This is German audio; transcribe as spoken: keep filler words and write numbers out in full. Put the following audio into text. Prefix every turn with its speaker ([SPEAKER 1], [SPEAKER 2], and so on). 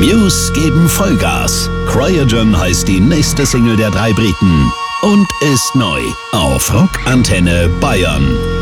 [SPEAKER 1] Muse geben Vollgas. Cryogen heißt die nächste Single der drei Briten und ist neu auf Rock Antenne Bayern.